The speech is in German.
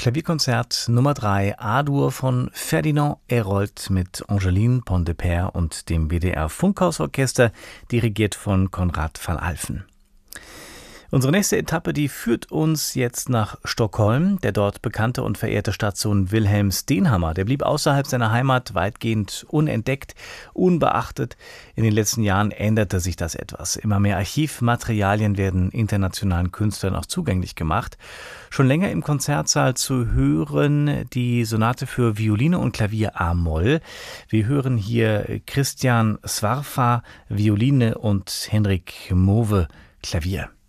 Klavierkonzert Nummer 3 A-Dur von Ferdinand Hérold mit Angeline Pontdepère und dem WDR Funkhausorchester, dirigiert von Konrad van Alphen. Unsere nächste Etappe, die führt uns jetzt nach Stockholm. Der dort bekannte und verehrte Stadtsohn Wilhelm Stenhammar, der blieb außerhalb seiner Heimat weitgehend unentdeckt, unbeachtet. In den letzten Jahren änderte sich das etwas. Immer mehr Archivmaterialien werden internationalen Künstlern auch zugänglich gemacht. Schon länger im Konzertsaal zu hören die Sonate für Violine und Klavier A-Moll. Wir hören hier Christian Svarfa, Violine und Henrik Move, Klavier.